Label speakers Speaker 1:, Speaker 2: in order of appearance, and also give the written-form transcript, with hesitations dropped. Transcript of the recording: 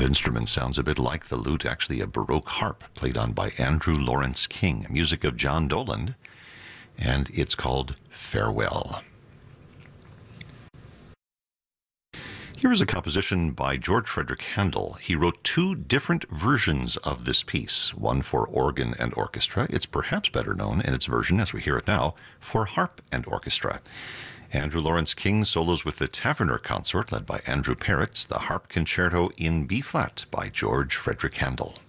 Speaker 1: instrument sounds a bit like the lute, actually a Baroque harp played on by Andrew Lawrence King, music of John Dolan, and it's called Farewell. Here is a composition by George Frederick Handel. He wrote two different versions of this piece, one for organ and orchestra. It's perhaps better known in its version, as we hear it now, for harp and orchestra. Andrew Lawrence King solos with the Taverner Consort, led by Andrew Parrott, the Harp Concerto in B-flat by George Frederick Handel.